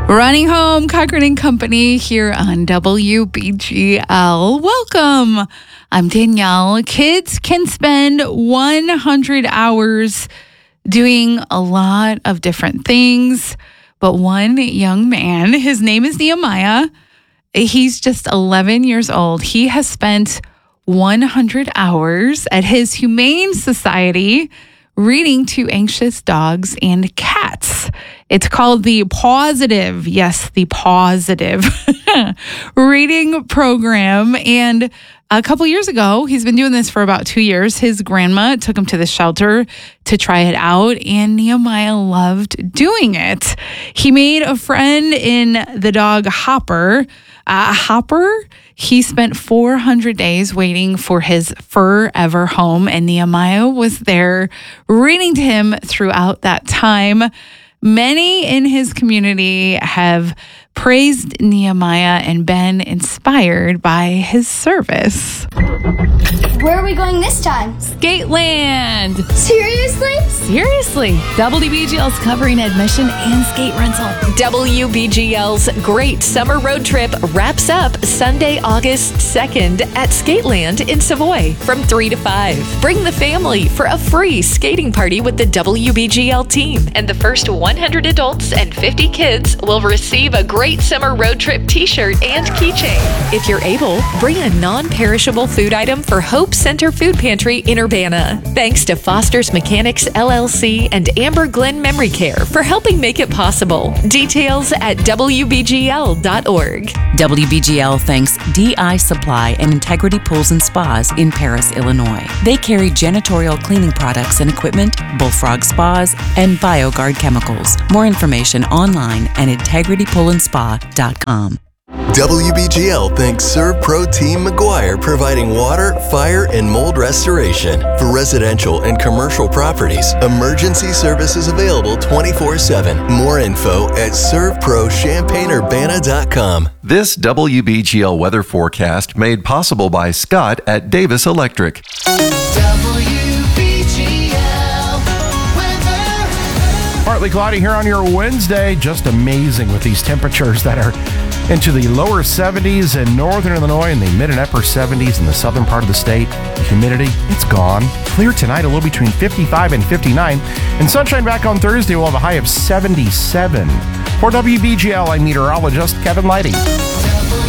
Running home, Cochran and Company here on WBGL. Welcome. I'm Danielle. Kids can spend 100 hours doing a lot of different things, but one young man, his name is Nehemiah. He's just 11 years old. He has spent 100 hours at his Humane Society reading to anxious dogs and cats. It's called the Positive, yes, the Positive reading program. And a couple years ago, he's been doing this for about 2 years. His grandma took him to the shelter to try it out, and Nehemiah loved doing it. He made a friend in the dog Hopper. He spent 400 days waiting for his forever home, and Nehemiah was there reading to him throughout that time. Many in his community have praised Nehemiah and been inspired by his service. Where are we going this time? Skateland! Seriously? Seriously. WBGL's covering admission and skate rental. WBGL's Great Summer Road Trip wraps up Sunday, August 2nd at Skateland in Savoy from 3 to 5. Bring the family for a free skating party with the WBGL team. And the first 100 adults and 50 kids will receive a Great Summer Road Trip t-shirt and keychain. If you're able, bring a non-perishable food item for Hope Center Food Pantry in Urbana. Thanks to Foster's Mechanics LLC and Amber Glen Memory Care for helping make it possible. Details at WBGL.org. WBGL thanks DI Supply and Integrity Pools and Spas in Paris, Illinois. They carry janitorial cleaning products and equipment, Bullfrog Spas, and BioGuard chemicals. More information online at integritypoolandspa.com. WBGL thanks ServPro Team McGuire, providing water, fire, and mold restoration. For residential and commercial properties, emergency services available 24/7. More info at servprochampaignurbana.com. This WBGL weather forecast made possible by Scott at Davis Electric. Partly cloudy here on your Wednesday. Just amazing with these temperatures that are into the lower 70s in northern Illinois and the mid and upper 70s in the southern part of the state. The humidity, it's gone. Clear tonight, a low between 55 and 59. And sunshine back on Thursday, we'll have a high of 77. For WBGL, I'm meteorologist Kevin Lighty.